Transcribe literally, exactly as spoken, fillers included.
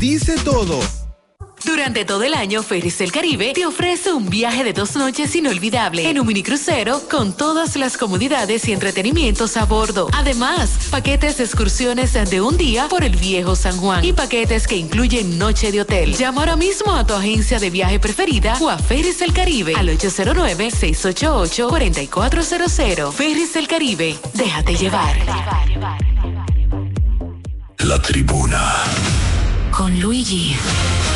dice todo. Durante todo el año, Ferries del Caribe te ofrece un viaje de dos noches inolvidable en un minicrucero con todas las comodidades y entretenimientos a bordo. Además, paquetes de excursiones de un día por el viejo San Juan y paquetes que incluyen noche de hotel. Llama ahora mismo a tu agencia de viaje preferida o a Ferries del Caribe al ocho cero nueve, seis ocho ocho, cuatro cuatro cero cero. Ferries del Caribe, déjate llevar. La Tribuna. Con Luigi.